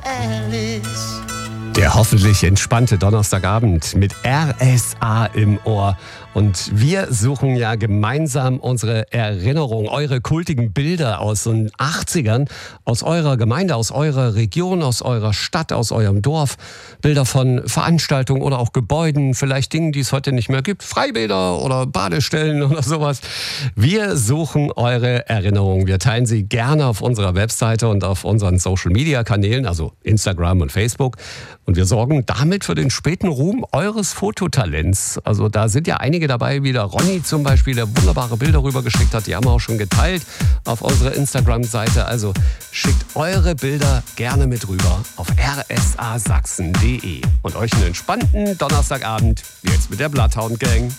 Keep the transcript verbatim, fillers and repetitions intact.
Alice. Der hoffentlich entspannte Donnerstagabend mit R S A im Ohr. Und wir suchen ja gemeinsam unsere Erinnerung, eure kultigen Bilder aus den achtzigern, aus eurer Gemeinde, aus eurer Region, aus eurer Stadt, aus eurem Dorf. Bilder von Veranstaltungen oder auch Gebäuden, vielleicht Dingen, die es heute nicht mehr gibt. Freibäder oder Badestellen oder sowas. Wir suchen eure Erinnerungen. Wir teilen sie gerne auf unserer Webseite und auf unseren Social-Media-Kanälen, also Instagram und Facebook. Und wir sorgen damit für den späten Ruhm eures Fototalents. Also da sind ja einige dabei, wie der Ronny zum Beispiel, der wunderbare Bilder rübergeschickt hat. Die haben wir auch schon geteilt auf unserer Instagram-Seite. Also schickt eure Bilder gerne mit rüber auf r s a sachsen punkt d e. Und euch einen entspannten Donnerstagabend, wie jetzt mit der Bloodhound Gang.